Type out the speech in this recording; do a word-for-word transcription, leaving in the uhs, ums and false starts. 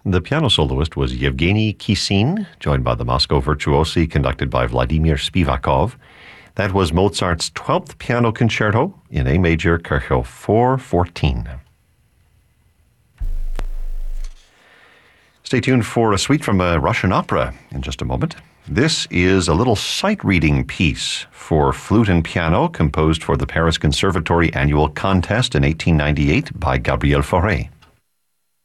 The piano soloist was Yevgeny Kissin, joined by the Moscow Virtuosi conducted by Vladimir Spivakov. That was Mozart's twelfth Piano Concerto in A major, Kercho four fourteen. Stay tuned for a suite from a Russian opera in just a moment. This is a little sight-reading piece for flute and piano composed for the Paris Conservatory Annual Contest in eighteen ninety-eight by Gabriel Fauré.